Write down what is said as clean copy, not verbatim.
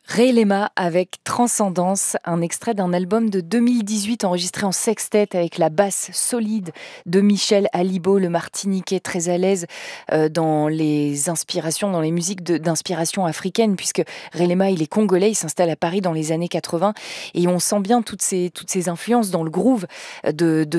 Relema avec Transcendance, un extrait d'un album de 2018 enregistré en sextet avec la basse solide de Michel Alibo, le Martiniquais, très à l'aise dans les inspirations, dans les musiques d'inspiration africaine, puisque Relema, il est congolais, il s'installe à Paris dans les années 80 et on sent bien toutes ces influences dans le groove de